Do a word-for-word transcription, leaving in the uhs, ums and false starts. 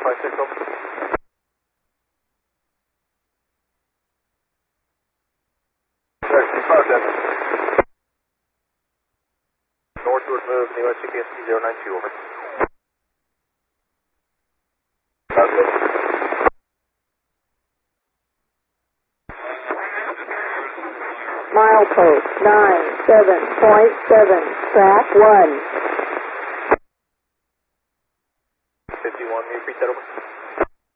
five six, over. Taxi five seven. Northward move, N Y C P S T zero nine two, over. five seven. Milepost nine seven point seven, track one. fifty-one, may you repeat that, over?